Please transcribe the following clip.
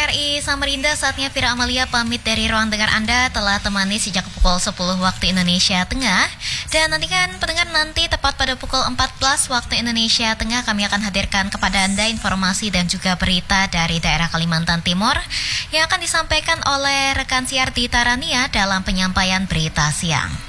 RRI Samarinda, saatnya Vira Amalia pamit dari ruang dengar Anda, telah temani sejak pukul 10 waktu Indonesia Tengah. Dan nantikan pendengar, nanti tepat pada pukul 14 waktu Indonesia Tengah kami akan hadirkan kepada Anda informasi dan juga berita dari daerah Kalimantan Timur yang akan disampaikan oleh rekan siar Dita Rania dalam penyampaian berita siang.